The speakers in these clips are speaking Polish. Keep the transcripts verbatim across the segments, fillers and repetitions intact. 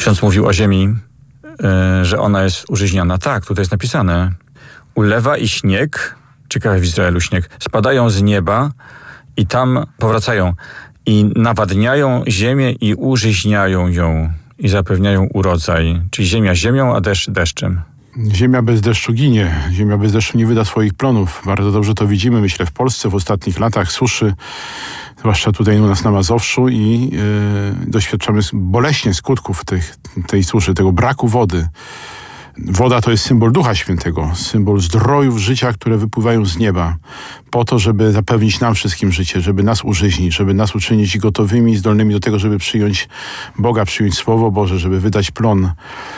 Ksiądz mówił o ziemi, yy, że ona jest użyźniona. Tak, tutaj jest napisane. Ulewa i śnieg, ciekawe w Izraelu śnieg, spadają z nieba i tam powracają. I nawadniają ziemię i użyźniają ją. I zapewniają urodzaj. Czyli ziemia ziemią, a deszcz deszczem. Ziemia bez deszczu ginie. Ziemia bez deszczu nie wyda swoich plonów. Bardzo dobrze to widzimy, myślę, w Polsce w ostatnich latach suszy, zwłaszcza tutaj u nas na Mazowszu i yy, doświadczamy boleśnie skutków tych, tej suszy, tego braku wody. Woda to jest symbol Ducha Świętego, symbol zdrojów życia, które wypływają z nieba, po to, żeby zapewnić nam wszystkim życie, żeby nas użyźnić, żeby nas uczynić gotowymi i zdolnymi do tego, żeby przyjąć Boga, przyjąć Słowo Boże, żeby wydać plon.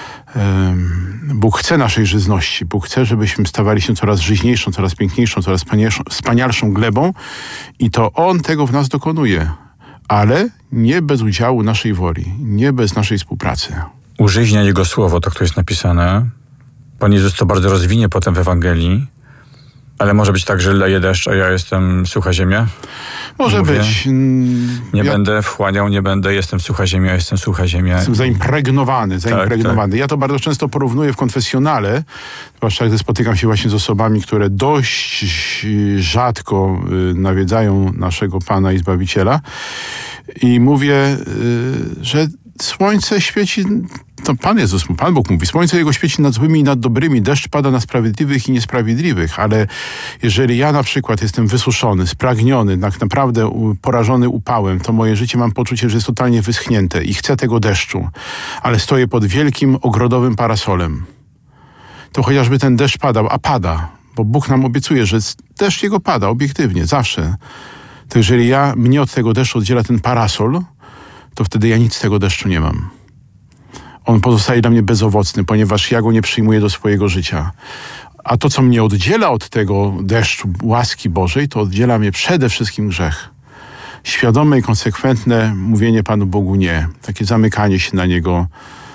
Bóg chce naszej żyzności. Bóg chce, żebyśmy stawali się coraz żyźniejszą, coraz piękniejszą, coraz wspanialszą glebą i to On tego w nas dokonuje, ale nie bez udziału naszej woli, nie bez naszej współpracy. Użyźnia Jego słowo, to, które jest napisane. Pan Jezus to bardzo rozwinie potem w Ewangelii. Ale może być tak, że leje deszcz, a ja jestem sucha ziemia? Może Mówię, być. Nie ja... będę wchłaniał, nie będę, jestem sucha ziemia, jestem sucha ziemia. Jestem zaimpregnowany, zaimpregnowany. Tak, tak. Ja to bardzo często porównuję w konfesjonale, zwłaszcza gdy spotykam się właśnie z osobami, które dość rzadko nawiedzają naszego Pana i Zbawiciela. I mówię, że słońce świeci, to Pan Jezus, Pan Bóg mówi, słońce Jego świeci nad złymi i nad dobrymi, deszcz pada na sprawiedliwych i niesprawiedliwych, ale jeżeli ja na przykład jestem wysuszony, spragniony, tak naprawdę porażony upałem, to moje życie mam poczucie, że jest totalnie wyschnięte i chcę tego deszczu, ale stoję pod wielkim ogrodowym parasolem. To chociażby ten deszcz padał, a pada, bo Bóg nam obiecuje, że deszcz Jego pada obiektywnie, zawsze. To jeżeli ja, mnie od tego deszczu oddziela ten parasol, to wtedy ja nic z tego deszczu nie mam. On pozostaje dla mnie bezowocny, ponieważ ja go nie przyjmuję do swojego życia. A to, co mnie oddziela od tego deszczu łaski Bożej, to oddziela mnie przede wszystkim grzech. Świadome i konsekwentne mówienie Panu Bogu nie. Takie zamykanie się na Niego,